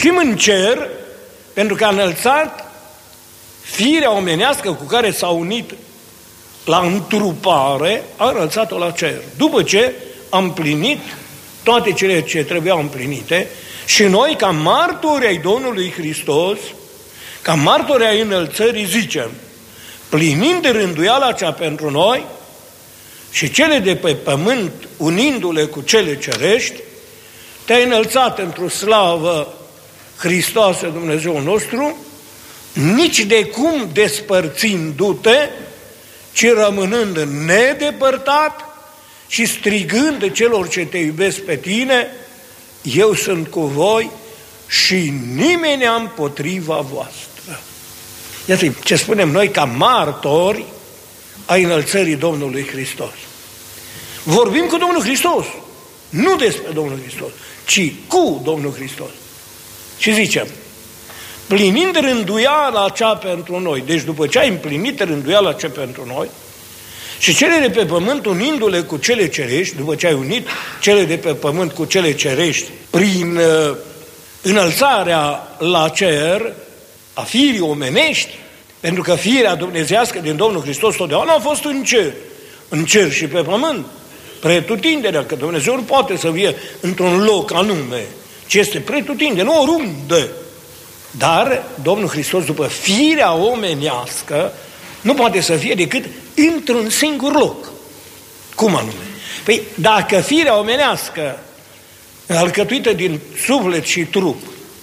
fim în cer, pentru că a înălțat firea omenească cu care s-a unit la întrupare, a înălțat-o la cer. După ce am împlinit toate cele ce trebuiau împlinite, și noi, ca martori ai Domnului Hristos, ca martori ai înălțării, zicem, plinind de rânduiala cea pentru noi și cele de pe pământ, unindu-le cu cele cerești, te-ai înălțat într-o slavă, Hristoase, Dumnezeu nostru, nici de cum despărțindu-te, ci rămânând nedepărtat și strigând celor ce te iubesc pe tine, eu sunt cu voi și nimeni împotriva voastră. Iată ce spunem noi ca martori ai înălțării Domnului Hristos. Vorbim cu Domnul Hristos, nu despre Domnul Hristos, ci cu Domnul Hristos. Și zicem, plinind rânduiala cea pentru noi, deci după ce ai împlinit rânduiala cea pentru noi, și cele de pe pământ unindu-le cu cele cerești, după ce ai unit cele de pe pământ cu cele cerești, prin înălțarea la cer a firii omenești, pentru că firea dumnezeiască din Domnul Hristos totdeauna a fost în cer și pe pământ, pretutinderea, că Dumnezeu nu poate să fie într-un loc anume, ci este pretutindere, oriunde. Dar Domnul Hristos, după firea omenească, nu poate să fie decât într-un singur loc. Cum anume? Păi dacă firea omenească, alcătuită din suflet și trup,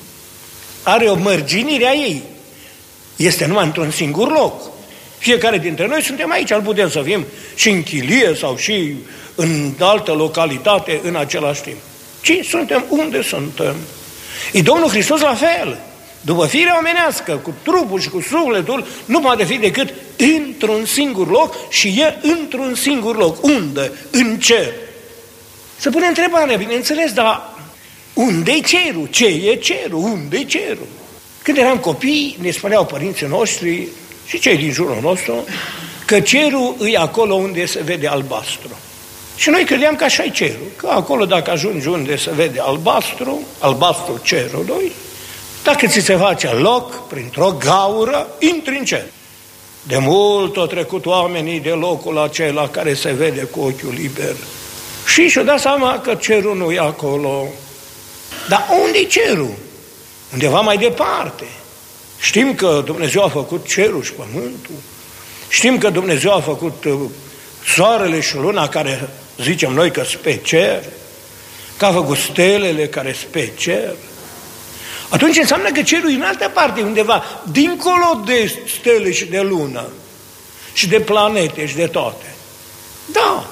are o mărginire a ei, este numai într-un singur loc. Fiecare dintre noi suntem aici, ar putem să fim și în chilie sau și în altă localitate în același timp. Ci suntem unde suntem. E Domnul Hristos la fel. După firea omenească, cu trupul și cu sufletul, nu poate fi decât într-un singur loc și e într-un singur loc. Unde? În cer. Se pune întrebarea, bineînțeles, dar unde-i cerul? Ce e cerul? Unde-i cerul? Când eram copii, ne spuneau părinții noștri și cei din jurul nostru că cerul e acolo unde se vede albastru. Și noi credeam că așa e cerul, că acolo dacă ajungi unde se vede albastru cerului, dacă ți se face loc printr-o gaură, intri în cer. De mult au trecut oamenii de locul acela care se vede cu ochiul liber și și-au dat seama că cerul nu e acolo. Dar unde-i cerul? Undeva mai departe. Știm că Dumnezeu a făcut cerul și pământul. Știm că Dumnezeu a făcut soarele și luna care zicem noi că sunt pe cer, că a făcut stelele care sunt pe cer. Atunci înseamnă că cerul e în altă parte, undeva, dincolo de stele și de lună, și de planete și de toate. Da,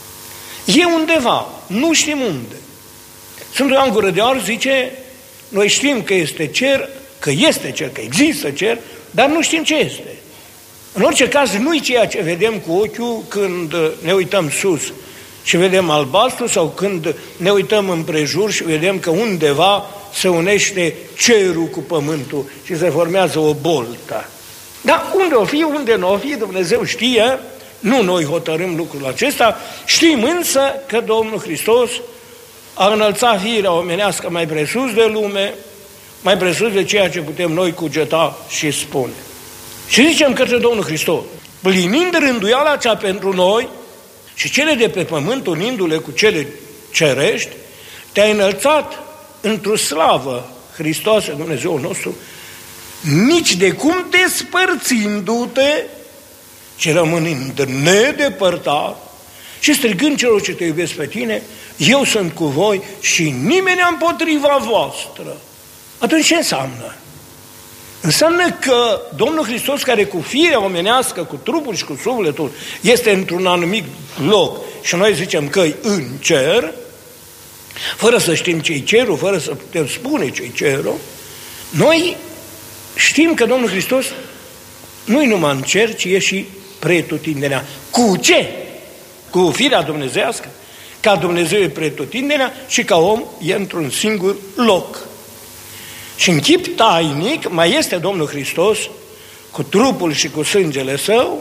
e undeva, nu știm unde. Sfântul Ioan Gură de Aur zice, noi știm că este cer, că există cer, dar nu știm ce este. În orice caz, nu-i ceea ce vedem cu ochiul când ne uităm sus și vedem albastru sau când ne uităm împrejur și vedem că undeva se unește cerul cu pământul și se formează o boltă. Dar unde o fi, unde nu o fi, Dumnezeu știe, nu noi hotărâm lucrul acesta, știm însă că Domnul Hristos a înălțat firea omenească mai presus de lume, mai presus de ceea ce putem noi cugeta și spune. Și zicem către Domnul Hristos, plinind rânduiala cea pentru noi și cele de pe pământ, unindu-le cu cele cerești, te-ai înălțat într-o slavă, Hristoase, Dumnezeu nostru, nici de cum despărțindu-te, ci rămânind nedepărtat și strigând celor ce te iubesc pe tine, eu sunt cu voi și nimeni împotriva voastră. Atunci ce înseamnă? Înseamnă că Domnul Hristos, care cu firea omenească, cu trupul și cu sufletul, este într-un anumit loc și noi zicem că e în cer, fără să știm ce-i cerul, fără să putem spune ce-i cerul, noi știm că Domnul Hristos nu-i numai în cer, ci e și pretutindenea. Cu ce? Cu firea dumnezeiască. Ca Dumnezeu e pretutindenea și ca om e într-un singur loc. Și în chip tainic mai este Domnul Hristos cu trupul și cu sângele Său,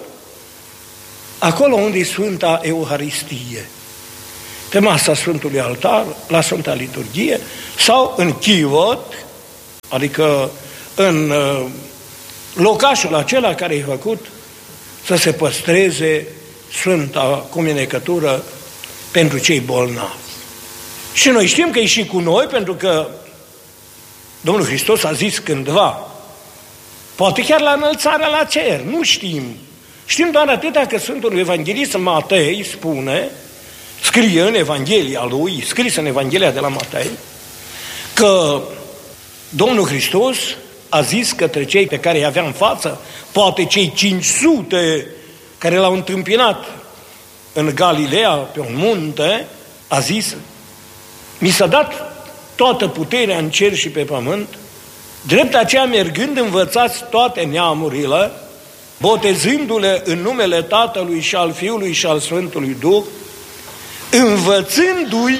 acolo unde e Sfânta Euharistie, pe masa Sfântului Altar, la Sfânta Liturghie, sau în chivot, adică în locașul acela care e făcut să se păstreze Sfânta Cuminecătură pentru cei bolnavi. Și noi știm că e și cu noi, pentru că Domnul Hristos a zis cândva, poate chiar la înălțarea la cer, nu știm. Știm doar atâta că Sfântul Evanghelist Matei spune, scrie în Evanghelia lui, scris în Evanghelia de la Matei, că Domnul Hristos a zis către cei pe care îi avea în față, poate cei 500 care l-au întâmpinat în Galileea, pe un munte, a zis, mi s-a dat toată puterea în cer și pe pământ, drept aceea mergând învățați toate neamurile, botezându-le în numele Tatălui și al Fiului și al Sfântului Duh, învățându-i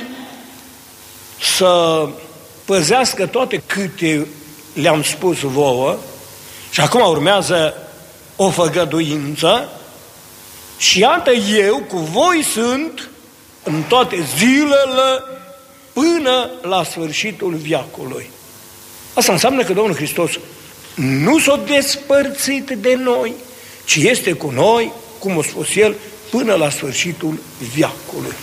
să păzească toate câte le-am spus vouă, și acum urmează o făgăduință, și iată eu cu voi sunt în toate zilele până la sfârșitul veacului. Asta înseamnă că Domnul Hristos nu s-a despărțit de noi, ci este cu noi, cum a spus El, până la sfârșitul veacului.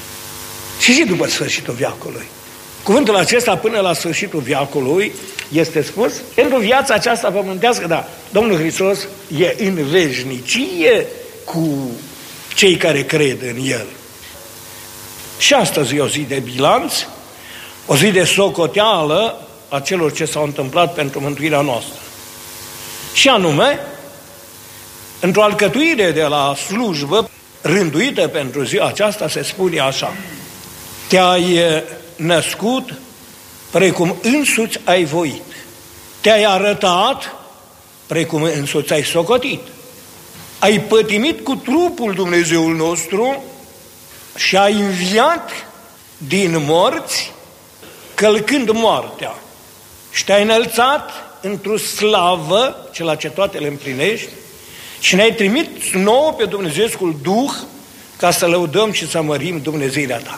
Și după sfârșitul veacului. Cuvântul acesta, până la sfârșitul veacului, este spus pentru viața aceasta pământească, da, Domnul Hristos e în veșnicie cu cei care cred în El. Și astăzi e o zi de bilanț, o zi de socoteală a celor ce s-au întâmplat pentru mântuirea noastră. Și anume, într-o alcătuire de la slujbă rânduită pentru ziua aceasta se spune așa: te-ai născut precum însuți ai voit, te-ai arătat precum însuți ai socotit, ai pătimit cu trupul Dumnezeul nostru și ai înviat din morți, călcând moartea, și te-ai înălțat într-o slavă, cela ce toate le împlinești, și ne-ai trimis nouă pe Dumnezeescul Duh ca să lăudăm și să mărim Dumnezeirea ta.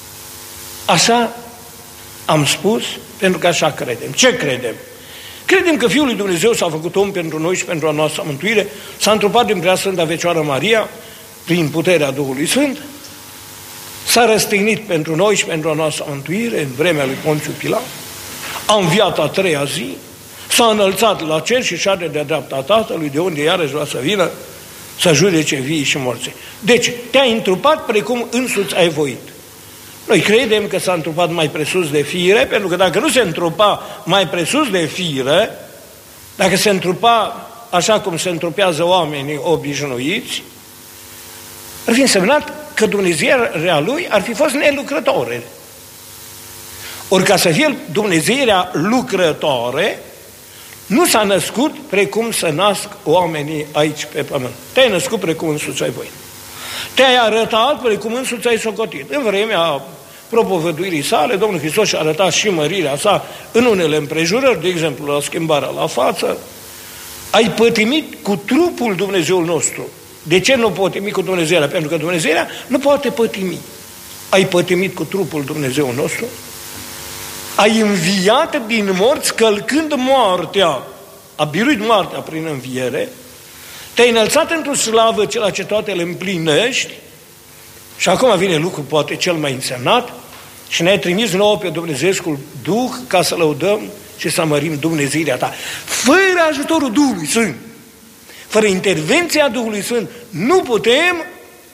Așa am spus, pentru că așa credem. Ce credem? Credem că Fiul lui Dumnezeu s-a făcut om pentru noi și pentru a noastră mântuire, s-a întrupat din Preasfânta Fecioară Maria, prin puterea Duhului Sfânt, s-a răstignit pentru noi și pentru a noastră mântuire în vremea lui Ponțiu Pilat, a înviat a treia zi, s-a înălțat la cer și șade de-a dreapta Tatălui, de unde iarăși vrea să vină să judece vii și morții. Deci, te-ai întrupat precum însuți ai voit. Noi credem că s-a întrupat mai presus de fire, pentru că dacă nu se întrupa mai presus de fire, dacă se întrupa așa cum se întrupează oamenii obișnuiți, ar fi însemnat că Dumnezeirea lui ar fi fost nelucrătoare. Ori ca să fie Dumnezeirea lucrătoare, nu s-a născut precum să nasc oamenii aici pe pământ. Te-ai născut precum însuți ai voi. Te-ai arătat precum însuți ai socotit. În vremea propovăduirii sale, Domnul Hristos și-a arătat și mărirea sa în unele împrejurări, de exemplu la schimbarea la față. Ai pătimit cu trupul Dumnezeul nostru. De ce nu pătimi cu Dumnezeirea? Pentru că Dumnezeirea nu poate pătimi. Ai pătimit cu trupul Dumnezeul nostru. Ai înviat din morți călcând moartea. A biruit moartea prin înviere. Te-ai înălțat într-o slavă cela ce toate le împlinești. Și acum vine lucru poate cel mai însemnat. Și ne-ai trimis nouă pe Dumnezeescul Duh ca să lăudăm și să mărim Dumnezeirea ta. Fără ajutorul Duhului Sfânt, fără intervenția Duhului Sfânt, nu putem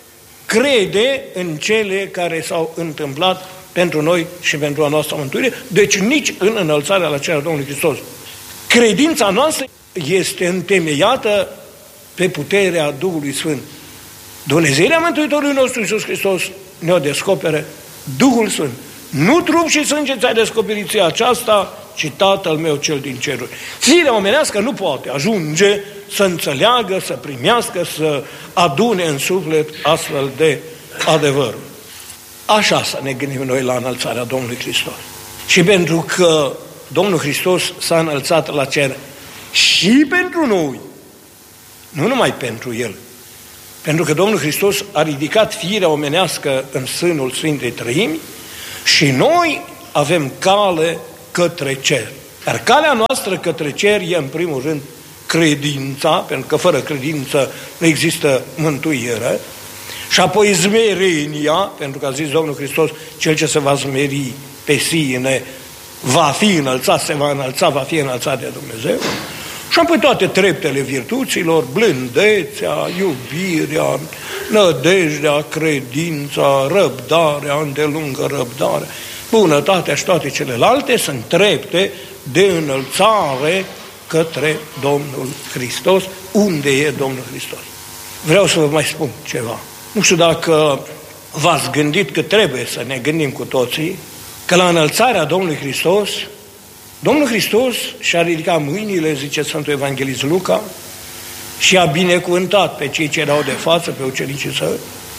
crede în cele care s-au întâmplat pentru noi și pentru a noastră mântuire, deci nici în înălțarea la cea a Domnului Hristos. Credința noastră este întemeiată pe puterea Duhului Sfânt. Dumnezeirea Mântuitorului nostru Iisus Hristos ne-o descoperă Duhul Sfânt. Nu trup și sânge ți-ai descoperit ție aceasta, ci Tatăl meu cel din ceruri. Firea omenească nu poate ajunge să înțeleagă, să primească, să adune în suflet astfel de adevăr. Așa să ne gândim noi la înălțarea Domnului Hristos. Și pentru că Domnul Hristos s-a înălțat la cer și pentru noi, nu numai pentru El, pentru că Domnul Hristos a ridicat firea omenească în sânul Sfintei Trăimi și noi avem cale către cer. Dar calea noastră către cer e în primul rând credința, pentru că fără credință nu există mântuire, și apoi smerenia, pentru că a zis Domnul Hristos, cel ce se va smeri pe sine va fi înălțat, se va înălța, va fi înălțat de Dumnezeu. Și apoi toate treptele virtuților, blândețea, iubirea, nădejdea, credința, răbdarea, îndelungă răbdare, bunătatea și toate celelalte sunt trepte de înălțare către Domnul Hristos. Unde e Domnul Hristos? Vreau să vă mai spun ceva. Nu știu dacă v-ați gândit că trebuie să ne gândim cu toții că la înălțarea Domnului Hristos, Domnul Hristos și-a ridicat mâinile, zice Sfântul Evanghelist Luca, și a binecuvântat pe cei ce erau de față, pe ucenicii săi,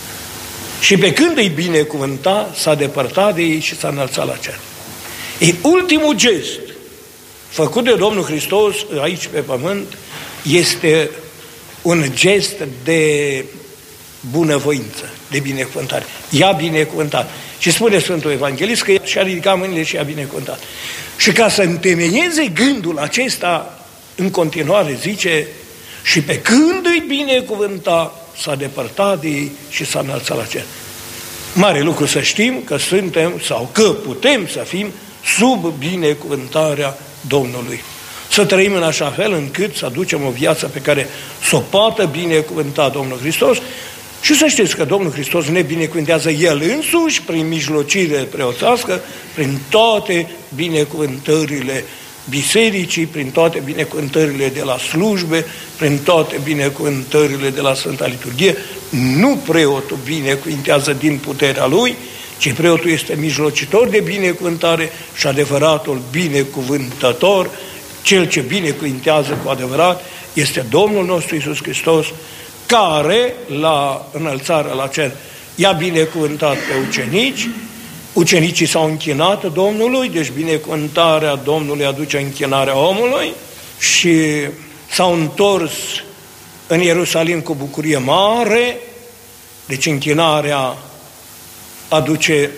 și pe când îi binecuvânta, s-a depărtat de ei și s-a înălțat la cer. E ultimul gest făcut de Domnul Hristos aici pe pământ, este un gest de bunăvoință, de binecuvântare. I-a binecuvântat. Și spune Sfântul Evanghelist că și-a ridicat mâinile și i-a binecuvântat. Și ca să întemeieze gândul acesta, în continuare zice, și pe când îi binecuvânta, s-a depărtat de ei și s-a înălțat la cer. Mare lucru să știm că suntem sau că putem să fim sub binecuvântarea Domnului. Să trăim în așa fel încât să aducem o viață pe care să o poată binecuvânta Domnul Hristos. Și să știți că Domnul Hristos ne binecuvântează El însuși prin mijlocire preoțească, prin toate binecuvântările bisericii, prin toate binecuvântările de la slujbe, prin toate binecuvântările de la Sfânta Liturghie. Nu preotul binecuvântează din puterea lui, ci preotul este mijlocitor de binecuvântare și adevăratul binecuvântător. Cel ce binecuvântează cu adevărat este Domnul nostru Iisus Hristos, care la înălțarea la cer i-a binecuvântat pe ucenici, ucenicii s-au închinat Domnului, deci binecuvântarea Domnului aduce închinarea omului, și s-au întors în Ierusalim cu bucurie mare, deci închinarea aduce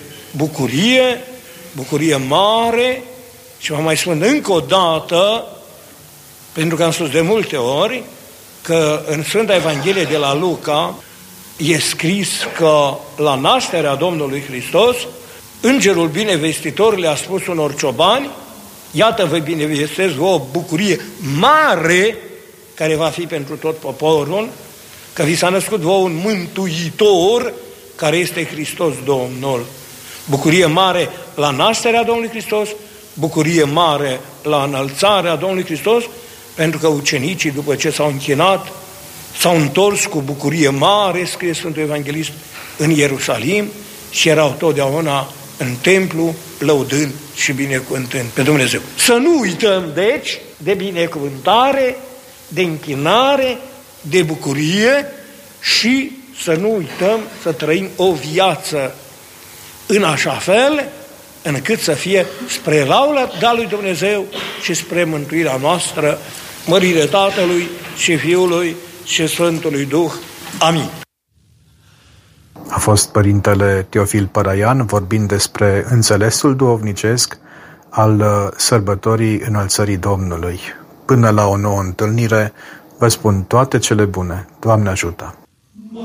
bucurie mare. Și vă mai spun încă o dată, pentru că am spus de multe ori, că în Sfânta Evanghelie de la Luca e scris că la nașterea Domnului Hristos, îngerul binevestitor le-a spus unor ciobani: iată, vă binevestesc o bucurie mare care va fi pentru tot poporul, că vi s-a născut vouă un mântuitor care este Hristos Domnul. Bucurie mare la nașterea Domnului Hristos, bucurie mare la înălțarea Domnului Hristos, pentru că ucenicii, după ce s-au închinat, s-au întors cu bucurie mare, scrie Sfântul Evanghelist, în Ierusalim și erau totdeauna în templu, lăudând și binecuvântând pe Dumnezeu. Să nu uităm, deci, de binecuvântare, de închinare, de bucurie și să nu uităm să trăim o viață în așa fel încât să fie spre lauda lui Dumnezeu și spre mântuirea noastră, mărire Tatălui și Fiului și Sfântului Duh. Amin. A fost Părintele Teofil Păraian vorbind despre înțelesul duhovnicesc al sărbătorii Înălțării Domnului. Până la o nouă întâlnire, vă spun toate cele bune. Doamne ajută!